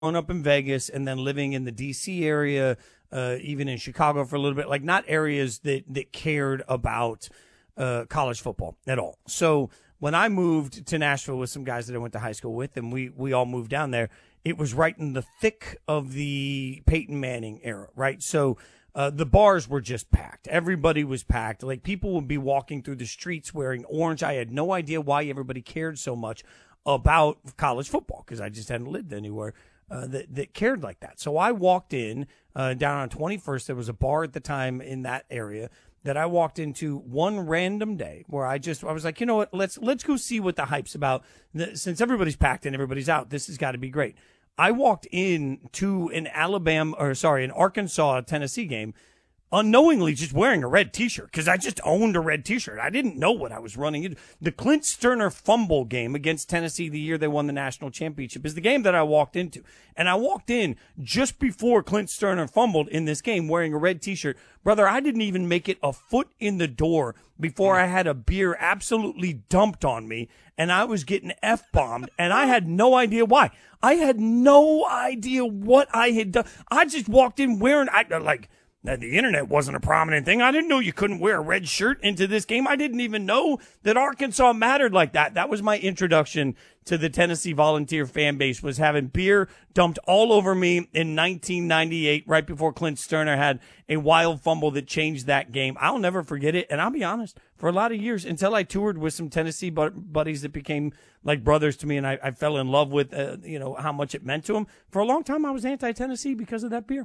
up in Vegas and then living in the D.C. area, even in Chicago for a little bit, like not areas that cared about college football at all. So when I moved to Nashville with some guys that I went to high school with, and we all moved down there, it was right in the thick of the Peyton Manning era, right? So the bars were just packed. Everybody was packed. Like, people would be walking through the streets wearing orange. I had no idea why everybody cared so much about college football, because I just hadn't lived anywhere that cared like that. So I walked in down on 21st. There was a bar at the time in that area that I walked into one random day where I was like, you know what, let's go see what the hype's about. Since everybody's packed and everybody's out, this has got to be great. I walked in to an Arkansas-Tennessee game unknowingly just wearing a red T-shirt, because I just owned a red T-shirt. I didn't know what I was running into. The Clint Sterner fumble game against Tennessee the year they won the national championship is the game that I walked into. And I walked in just before Clint Sterner fumbled in this game wearing a red T-shirt. Brother, I didn't even make it a foot in the door before I had a beer absolutely dumped on me, and I was getting F-bombed, and I had no idea why. I had no idea what I had done. I just walked in wearing, the internet wasn't a prominent thing. I didn't know you couldn't wear a red shirt into this game. I didn't even know that Arkansas mattered like that. That was my introduction to the Tennessee Volunteer fan base, was having beer dumped all over me in 1998, right before Clint Sterner had a wild fumble that changed that game. I'll never forget it. And I'll be honest, for a lot of years, until I toured with some Tennessee buddies that became like brothers to me, and I fell in love with, how much it meant to them. For a long time, I was anti-Tennessee because of that beer.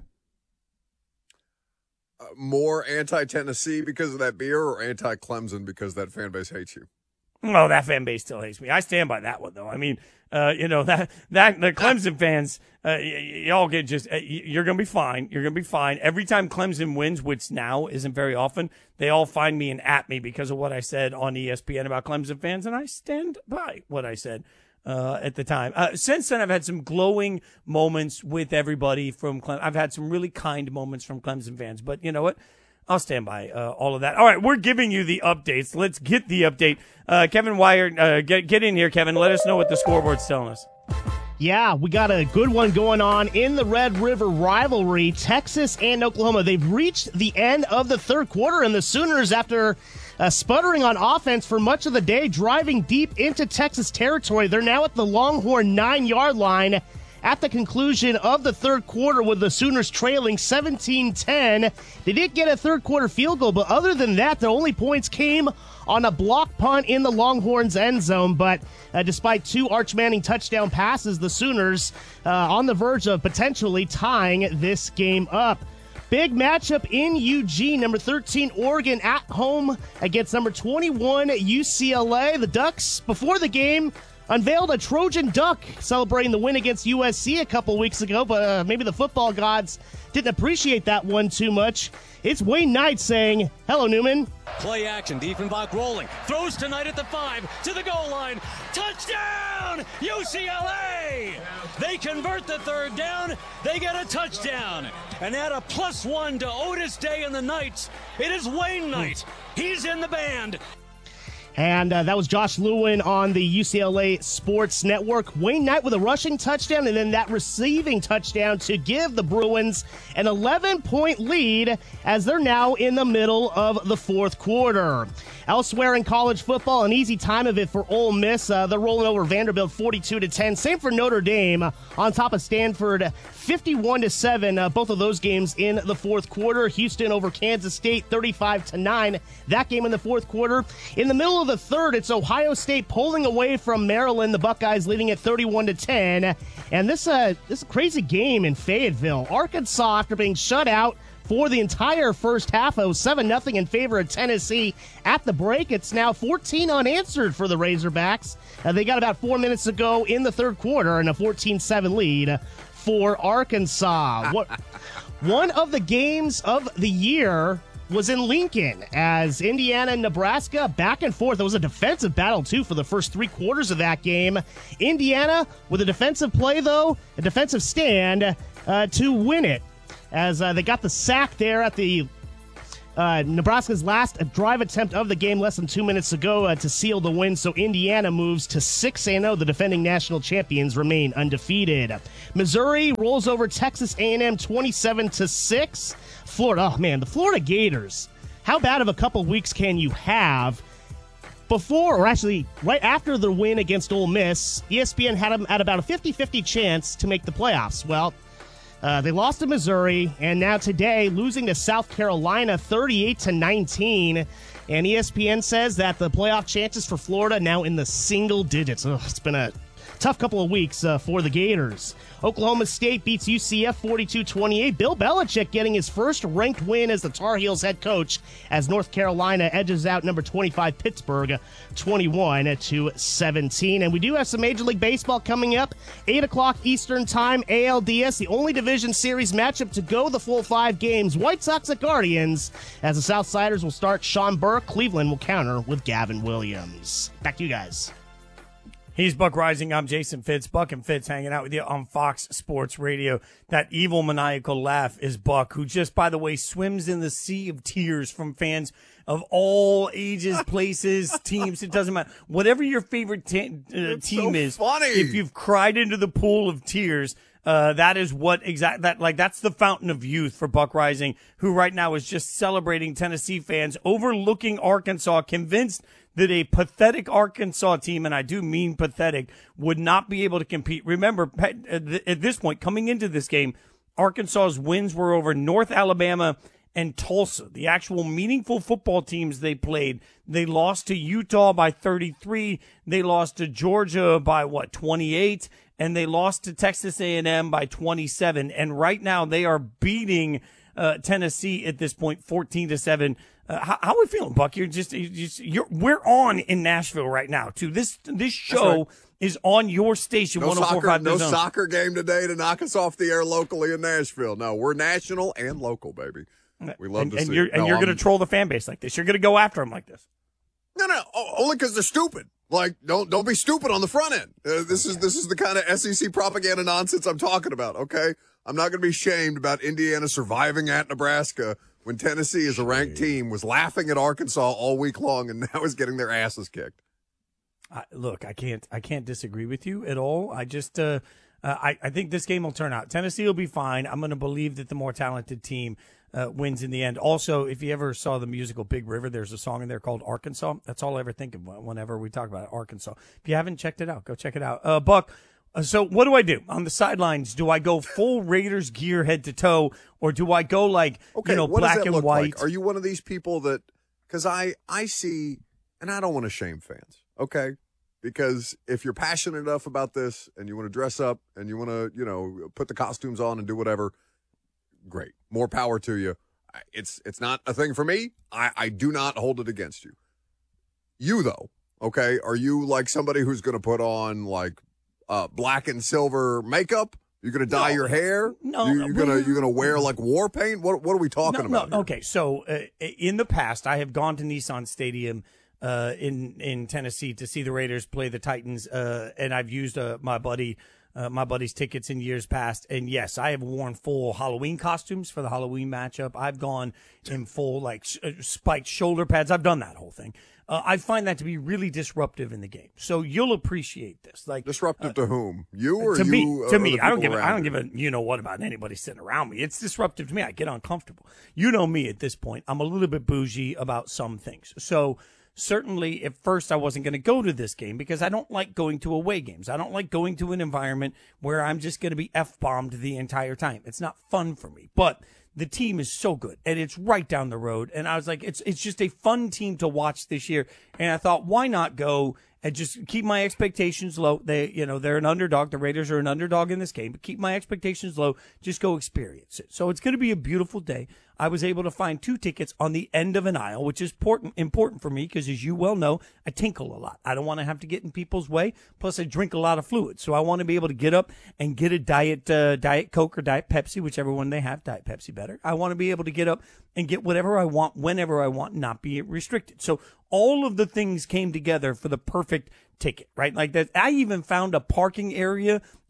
More anti-Tennessee because of that beer, or anti-Clemson because that fan base hates you? Oh, that fan base still hates me. I stand by that one, though. I mean, that the Clemson fans, y'all get you're going to be fine. You're going to be fine. Every time Clemson wins, which now isn't very often, they all find me and at me because of what I said on ESPN about Clemson fans, and I stand by what I said at the time. Since then, I've had some glowing moments with everybody from Clemson. I've had some really kind moments from Clemson fans, but you know what? I'll stand by all of that. All right, we're giving you the updates. Let's get the update. Kevin Wire, get in here, Kevin. Let us know what the scoreboard's telling us. Yeah, we got a good one going on in the Red River rivalry. Texas and Oklahoma, they've reached the end of the third quarter, and the Sooners, after sputtering on offense for much of the day, driving deep into Texas territory, they're now at the Longhorn 9-yard line at the conclusion of the third quarter, with the Sooners trailing 17-10. They did get a third-quarter field goal, but other than that, the only points came on a block punt in the Longhorns' end zone. But despite two Arch Manning touchdown passes, the Sooners on the verge of potentially tying this game up. Big matchup in Eugene. Number 13 Oregon at home against number 21 UCLA. The Ducks, before the game, unveiled a Trojan duck celebrating the win against USC a couple weeks ago, but maybe the football gods didn't appreciate that one too much. It's Wayne Knight saying, "Hello, Newman." Play action, Diefenbach rolling, throws tonight at the 5, to the goal line. Touchdown, UCLA! They convert the third down, they get a touchdown, and add a +1 to Otis Day and the Knights. It is Wayne Knight. He's in the band. And that was Josh Lewin on the UCLA Sports Network. Wayne Knight with a rushing touchdown, and then that receiving touchdown to give the Bruins an 11-point lead as they're now in the middle of the fourth quarter. Elsewhere in college football, an easy time of it for Ole Miss. They're rolling over Vanderbilt 42-10. Same for Notre Dame on top of Stanford 51-7. Both of those games in the fourth quarter. Houston over Kansas State 35-9. That game in the fourth quarter. In the middle of the third, it's Ohio State pulling away from Maryland. The Buckeyes leading at 31-10. And this crazy game in Fayetteville. Arkansas, after being shut out for the entire first half, it was 7-0 in favor of Tennessee. At the break, it's now 14 unanswered for the Razorbacks. They got about 4 minutes to go in the third quarter and a 14-7 lead for Arkansas. One of the games of the year was in Lincoln as Indiana and Nebraska back and forth. It was a defensive battle, too, for the first 3 quarters of that game. Indiana with a defensive play, though, a defensive stand to win it, as they got the sack there at the Nebraska's last drive attempt of the game less than 2 minutes ago to seal the win, so Indiana moves to 6-0. The defending national champions remain undefeated. Missouri rolls over Texas A&M 27-6. Florida, oh man, the Florida Gators. How bad of a couple weeks can you have? Before, or actually right after the win against Ole Miss, ESPN had them at about a 50-50 chance to make the playoffs. Well, they lost to Missouri, and now today losing to South Carolina 38-19. And ESPN says that the playoff chances for Florida now in the single digits. It's been a tough couple of weeks for the Gators. Oklahoma State beats UCF 42-28. Bill Belichick getting his first ranked win as the Tar Heels head coach as North Carolina edges out number 25 Pittsburgh 21-17. And we do have some Major League Baseball coming up. 8 o'clock Eastern Time, ALDS, the only division series matchup to go the full 5 games. White Sox at Guardians. As the Southsiders will start Sean Burke, Cleveland will counter with Gavin Williams. Back to you guys. He's Buck Rising. I'm Jason Fitz. Buck and Fitz hanging out with you on Fox Sports Radio. That evil, maniacal laugh is Buck, who just, by the way, swims in the sea of tears from fans of all ages, places, teams. It doesn't matter. Whatever your favorite team so is, funny. If you've cried into the pool of tears, that is what that's the fountain of youth for Buck Rising, who right now is just celebrating Tennessee fans, overlooking Arkansas, convinced that a pathetic Arkansas team, and I do mean pathetic, would not be able to compete. Remember, at this point, coming into this game, Arkansas's wins were over North Alabama and Tulsa, the actual meaningful football teams they played. They lost to Utah by 33. They lost to Georgia by, 28? And they lost to Texas A&M by 27. And right now they are beating Tennessee at this point 14-7. How are we feeling, Buck? We're on in Nashville right now too. This show right. is on your station. No 104.5 no soccer game today to knock us off the air locally in Nashville. No, we're national and local, baby. We love to see. You're going to troll the fan base like this. You're going to go after them like this. No, only because they're stupid. Like, don't be stupid on the front end. This is the kind of SEC propaganda nonsense I'm talking about. Okay, I'm not going to be shamed about Indiana surviving at Nebraska when Tennessee, as a ranked team, was laughing at Arkansas all week long and now is getting their asses kicked. Look, I can't disagree with you at all. I just I think this game will turn out. Tennessee will be fine. I'm going to believe that the more talented team wins in the end. Also, if you ever saw the musical Big River, there's a song in there called Arkansas. That's all I ever think of whenever we talk about Arkansas. If you haven't checked it out, go check it out. Buck, so what do I do on the sidelines? Do I go full Raiders gear head to toe, or do I go like, black and white? Like? Are you one of these people that, because I see, and I don't want to shame fans, okay? Because if you're passionate enough about this and you want to dress up and you want to, put the costumes on and do whatever, great. More power to you. It's not a thing for me. I do not hold it against you. You, though, okay? Are you like somebody who's going to put on like black and silver makeup? You're going to dye your hair? No. You're gonna wear like war paint? What are we talking about? No. Okay, so in the past, I have gone to Nissan Stadium in Tennessee to see the Raiders play the Titans, and I've used my buddy's tickets in years past. And yes, I have worn full Halloween costumes for the Halloween matchup. I've gone in full spiked shoulder pads. I've done that whole thing. I find that to be really disruptive in the game. So you'll appreciate this. Like disruptive to whom? You or to you? To me. I don't give a what about anybody sitting around me. It's disruptive to me. I get uncomfortable. You know me at this point. I'm a little bit bougie about some things. So certainly at first I wasn't going to go to this game because I don't like going to away games. I don't like going to an environment where I'm just going to be F-bombed the entire time. It's not fun for me. But the team is so good, and it's right down the road. And I was like, it's just a fun team to watch this year. And I thought, why not go and just keep my expectations low? They're an underdog. The Raiders are an underdog in this game, but keep my expectations low. Just go experience it. So it's going to be a beautiful day. I was able to find 2 tickets on the end of an aisle, which is important for me because, as you well know, I tinkle a lot. I don't want to have to get in people's way. Plus, I drink a lot of fluid. So I want to be able to get up and get a Diet Coke or Diet Pepsi, whichever one they have. Diet Pepsi better. I want to be able to get up and get whatever I want, whenever I want, not be restricted. So all of the things came together for the perfect ticket, right? Like that. I even found a parking area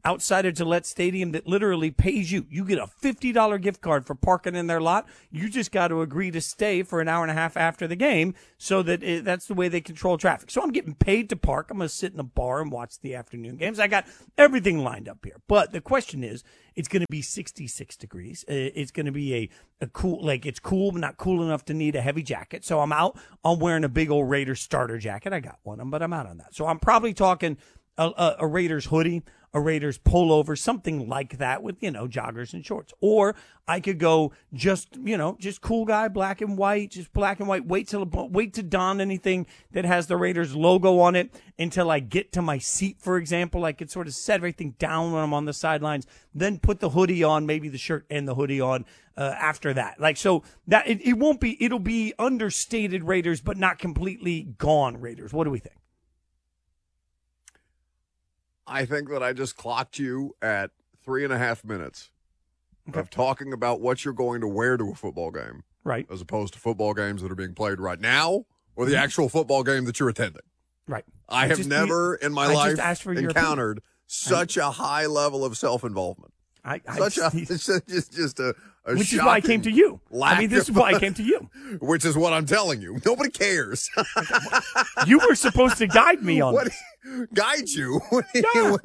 outside of Gillette Stadium that literally pays you. You get a $50 gift card for parking in their lot. You just got to agree to stay for an hour and a half after the game so that that's the way they control traffic. So I'm getting paid to park. I'm going to sit in a bar and watch the afternoon games. I got everything lined up here. But the question is, it's going to be 66 degrees. It's going to be a cool, like it's cool, but not cool enough to need a heavy jacket. So I'm out. I'm wearing a big old Raiders starter jacket. I got one, but I'm out on that. So I'm probably talking a Raiders hoodie, a Raiders pullover, something like that with, joggers and shorts. Or I could go just cool guy, black and white, just black and white. Wait to don anything that has the Raiders logo on it until I get to my seat, for example. I could sort of set everything down when I'm on the sidelines, then put the hoodie on, maybe the shirt and the hoodie on after that. Like, so that it'll be understated Raiders, but not completely gone Raiders. What do we think? I think that I just clocked you at 3.5 minutes of talking about what you're going to wear to a football game. Right. As opposed to football games that are being played right now or the actual football game that you're attending. Right. I have never in my life encountered such a high level of self-involvement. Which is why I came to you. This is why I came to you. Which is what I'm telling you. Nobody cares. You were supposed to guide me on this. Guide you? Yeah.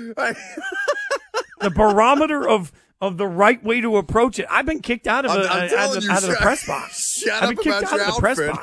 The barometer of the right way to approach it. I've been kicked out of the press box. Shut up about your outfit.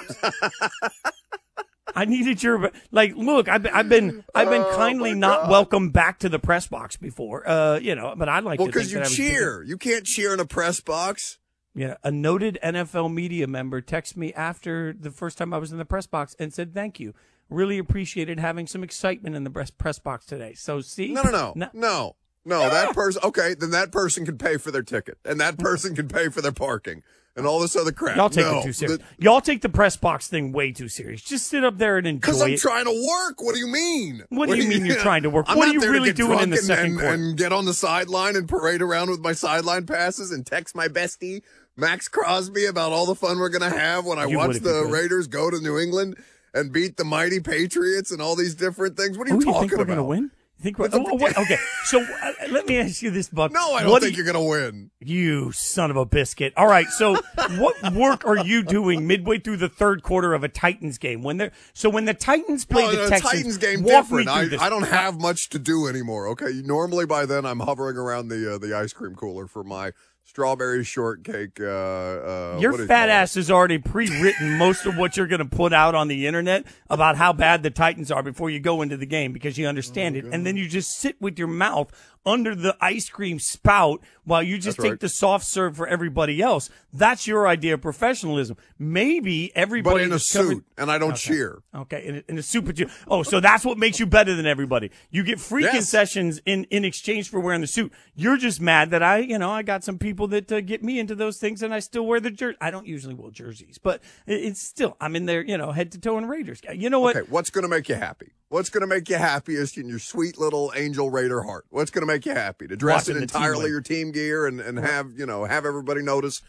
I needed your look. I've been kindly not welcomed back to the press box before. But I'd like to. Well, because you cheer. You can't cheer in a press box. Yeah, a noted NFL media member texted me after the first time I was in the press box and said, "Thank you. Really appreciated having some excitement in the press box today." So see, no. That person. Okay, then that person can pay for their ticket, and that person can pay for their parking. And all this other crap. Y'all take it too serious. Y'all take the press box thing way too serious. Just sit up there and enjoy it. Because I'm trying to work. What do you mean? What do you mean you're trying to work? What are you really doing in the second quarter? And get on the sideline and parade around with my sideline passes and text my bestie, Max Crosby, about all the fun we're going to have when I watch the Raiders go to New England and beat the mighty Patriots and all these different things. What are you talking about? You think we're going to win? Okay, so let me ask you this, Buck. No, I don't think you're going to win. You son of a biscuit. All right, so what work are you doing midway through the third quarter of a Titans game? When the Titans play the Texans, Titans game different. I don't have much to do anymore, okay? Normally by then I'm hovering around the ice cream cooler for my strawberry shortcake. Your fat ass has already pre-written most of what you're going to put out on the internet about how bad the Titans are before you go into the game because you understand it. And then you just sit with your mouth under the ice cream spout while you just take the soft serve for everybody else. That's your idea of professionalism. Maybe everybody. But in a suit, and I don't cheer. Okay, in a suit, but you. Oh, so that's what makes you better than everybody. You get free concessions in exchange for wearing the suit. You're just mad that I got some people that get me into those things, and I still wear the jersey. I don't usually wear jerseys, but it's still I'm in there, head to toe in Raiders. You know what? Okay, what's going to make you happy? What's going to make you happy is in your sweet little angel Raider heart. What's going to make you happy? To dress in entirely your team gear and have everybody notice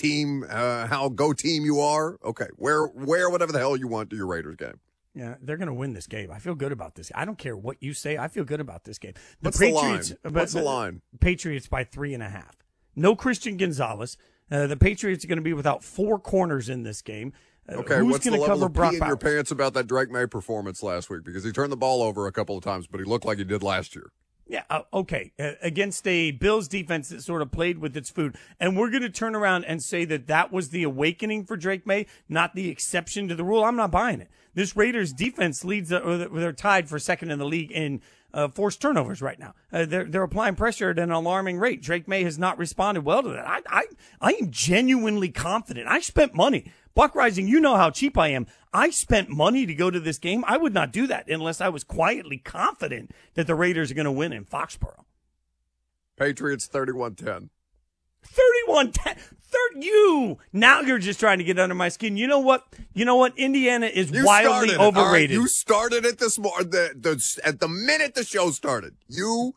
how go team you are. Okay, wear whatever the hell you want to your Raiders game. Yeah, they're going to win this game. I feel good about this. I don't care what you say. I feel good about this game. What's the line? What's the line? Patriots by 3.5. No Christian Gonzalez. The Patriots are going to be without 4 corners in this game. Okay, who's what's the level of Brock pee in your pants about that Drake May performance last week? Because he turned the ball over a couple of times, but he looked like he did last year. Yeah, okay. Against a Bills defense that sort of played with its food. And we're going to turn around and say that was the awakening for Drake May, not the exception to the rule. I'm not buying it. This Raiders defense they're tied for second in the league in forced turnovers right now. They're applying pressure at an alarming rate. Drake May has not responded well to that. I am genuinely confident. I spent money. Buck Rising, you know how cheap I am. I spent money to go to this game. I would not do that unless I was quietly confident that the Raiders are going to win in Foxborough. Patriots 31-10. 31-10. Now you're just trying to get under my skin. You know what? Indiana is wildly overrated. Right, you started it this morning. At the minute the show started, you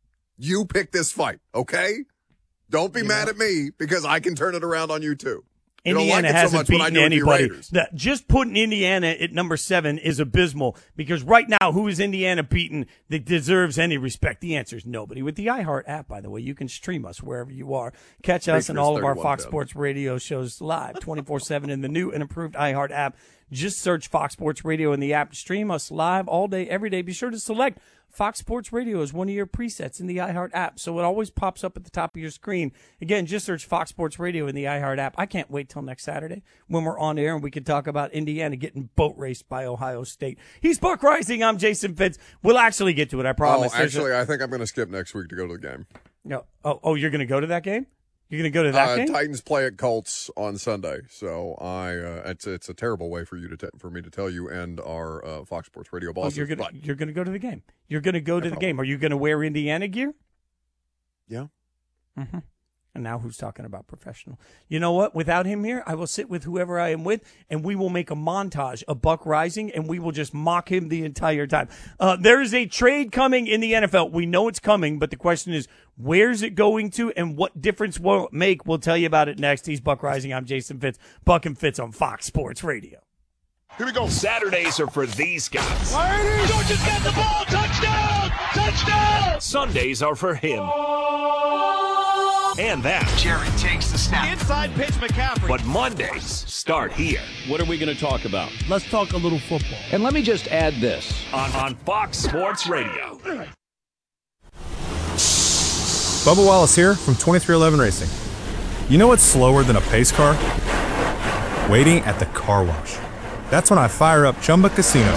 picked this fight, okay? Don't be mad at me because I can turn it around on you too. You don't Indiana like it so hasn't much when I beaten do with you anybody. Raiders. Just putting Indiana at number 7 is abysmal because right now, who is Indiana beaten that deserves any respect? The answer is nobody. With the iHeart app, by the way, you can stream us wherever you are. Catch us and all of our Fox Sports Radio shows live 24/7 in the new and improved iHeart app. Just search Fox Sports Radio in the app. Stream us live all day, every day. Be sure to select Fox Sports Radio as one of your presets in the iHeart app, so it always pops up at the top of your screen. Again, just search Fox Sports Radio in the iHeart app. I can't wait till next Saturday when we're on air and we can talk about Indiana getting boat raced by Ohio State. He's Buck Rising. I'm Jason Fitz. We'll actually get to it, I promise. I think I'm going to skip next week to go to the game. No. Oh, you're going to go to that game? You're going to go to that game? Titans play at Colts on Sunday, so it's a terrible way for me to tell you and our Fox Sports Radio bosses. You're going to go to the game. You're going to go to the game. Are you going to wear Indiana gear? Yeah. Mm-hmm. And now who's talking about professional? You know what? Without him here, I will sit with whoever I am with, and we will make a montage of Buck Rising, and we will just mock him the entire time. There is a trade coming in the NFL. We know it's coming, but the question is, where's it going to, and what difference will it make? We'll tell you about it next. He's Buck Rising. I'm Jason Fitz. Buck and Fitz on Fox Sports Radio. Here we go. Saturdays are for these guys. Georgia's got the ball. Touchdown! Touchdown! Sundays are for him. And that. Jerry takes the snap. Inside pitch, McCaffrey. But Mondays start here. What are we going to talk about? Let's talk a little football. And let me just add this. On Fox Sports Radio. Bubba Wallace here from 2311 Racing. You know what's slower than a pace car? Waiting at the car wash. That's when I fire up Chumba Casino.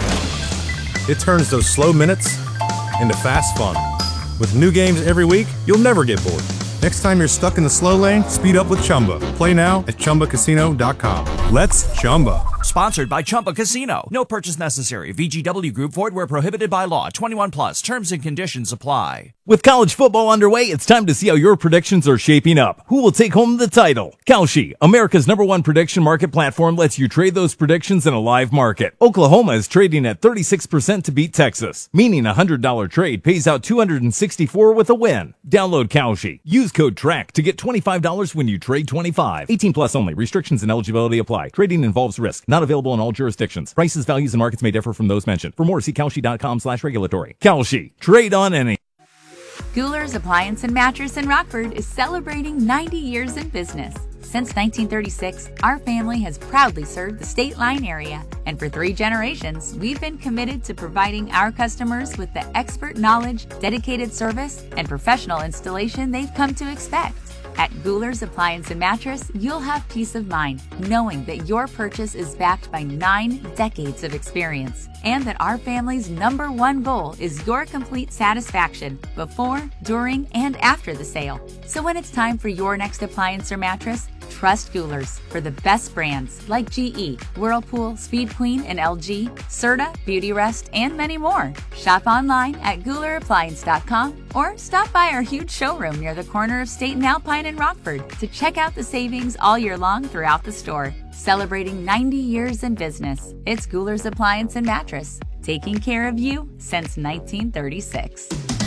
It turns those slow minutes into fast fun. With new games every week, you'll never get bored. Next time you're stuck in the slow lane, speed up with Chumba. Play now at ChumbaCasino.com. Let's Chumba. Sponsored by Chumba Casino. No purchase necessary. VGW Group. Void where prohibited by law. 21 plus. Terms and conditions apply. With college football underway, it's time to see how your predictions are shaping up. Who will take home the title? Kalshi, America's #1 prediction market platform, lets you trade those predictions in a live market. Oklahoma is trading at 36% to beat Texas, meaning a $100 trade pays out $264 with a win. Download Kalshi. Use code TRACK to get $25 when you trade 25. 18 plus only. Restrictions and eligibility apply. Trading involves risk. Not available in all jurisdictions. Prices, values, and markets may differ from those mentioned. For more, see Kalshi.com/regulatory. Kalshi. Trade on any. Guler's Appliance and Mattress in Rockford is celebrating 90 years in business. Since 1936, our family has proudly served the State Line area, and for 3 generations, we've been committed to providing our customers with the expert knowledge, dedicated service, and professional installation they've come to expect. At Guler's Appliance and Mattress, you'll have peace of mind knowing that your purchase is backed by 9 decades of experience, and that our family's #1 goal is your complete satisfaction before, during, and after the sale. So when it's time for your next appliance or mattress, trust Guler's for the best brands like GE, Whirlpool, Speed Queen, and LG, Serta, Beautyrest, and many more. Shop online at GulerAppliance.com or stop by our huge showroom near the corner of State and Alpine in Rockford to check out the savings all year long throughout the store. Celebrating 90 years in business, it's Guler's Appliance and Mattress, taking care of you since 1936.